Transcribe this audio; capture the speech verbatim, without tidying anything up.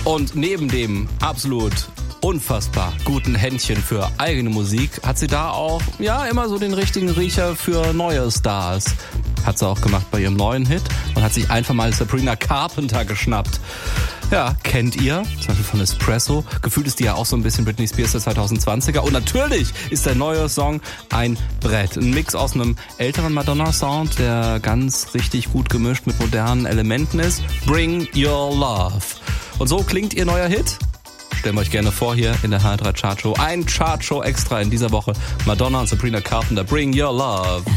Und neben dem absolut unfassbar guten Händchen für eigene Musik hat sie da auch, ja, immer so den richtigen Riecher für neue Stars. Hat sie auch gemacht bei ihrem neuen Hit und hat sich einfach mal Sabrina Carpenter geschnappt. Ja, kennt ihr, zum Beispiel von Espresso. Gefühlt ist die ja auch so ein bisschen Britney Spears der zwanzig zwanziger. Und natürlich ist der neue Song ein Brett. Ein Mix aus einem älteren Madonna-Sound, der ganz richtig gut gemischt mit modernen Elementen ist. Bring Your Love. Und so klingt ihr neuer Hit. Stellen wir euch gerne vor hier in der H drei Chartshow. Ein Chartshow extra in dieser Woche. Madonna und Sabrina Carpenter, Bring Your Love.